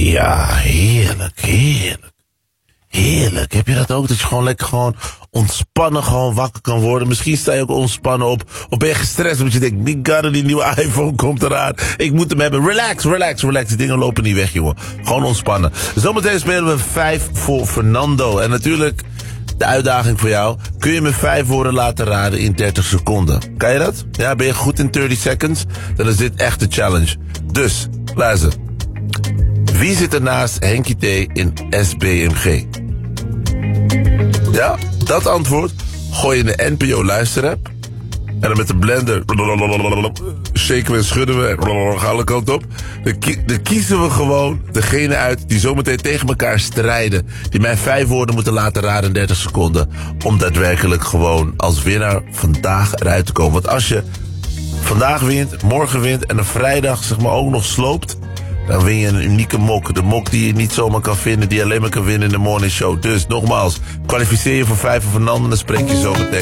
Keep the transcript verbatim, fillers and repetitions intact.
Ja, heerlijk, heerlijk. Heerlijk. Heb je dat ook? Dat je gewoon lekker gewoon ontspannen gewoon wakker kan worden. Misschien sta je ook ontspannen op. Of ben je gestrest omdat je denkt, die god, die nieuwe iPhone komt eraan. Ik moet hem hebben. Relax, relax, relax. Die dingen lopen niet weg, jongen. Gewoon ontspannen. Zometeen spelen we vijf voor Fernando. En natuurlijk, de uitdaging voor jou. Kun je me vijf woorden laten raden in dertig seconden? Kan je dat? Ja, ben je goed in dertig seconds? Dan is dit echt de challenge. Dus, luister. Wie zit er naast Henkie T in S B M G? Ja, dat antwoord gooi je in de N P O luisterapp. En dan met de blender shaken we en schudden we en gaan alle kanten op. Dan, kie- dan kiezen we gewoon degene uit die zometeen tegen elkaar strijden. Die mij vijf woorden moeten laten raden in dertig seconden. Om daadwerkelijk gewoon als winnaar vandaag eruit te komen. Want als je vandaag wint, morgen wint en een vrijdag zeg maar ook nog sloopt, dan win je een unieke mok. De mok die je niet zomaar kan vinden, die je alleen maar kan winnen in de morning show. Dus nogmaals, kwalificeer je voor vijf of een ander, dan spreek je zo meteen.